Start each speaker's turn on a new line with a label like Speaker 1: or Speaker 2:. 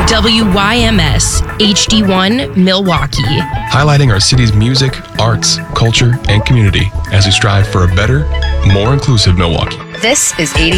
Speaker 1: WYMS HD1 Milwaukee.
Speaker 2: Highlighting our city's music, arts, culture, and community as we strive for a better, more inclusive Milwaukee.
Speaker 3: This is 80.